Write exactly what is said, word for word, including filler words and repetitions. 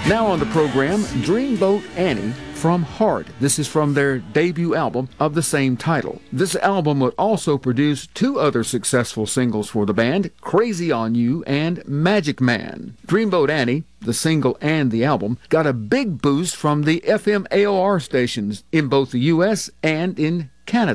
Now on the program, Dreamboat Annie from Heart. This is from their debut album of the same title. This album would also produce two other successful singles for the band, Crazy on You and Magic Man. Dreamboat Annie, the single and the album, got a big boost from the F M A O R stations in both the U S and in Canada.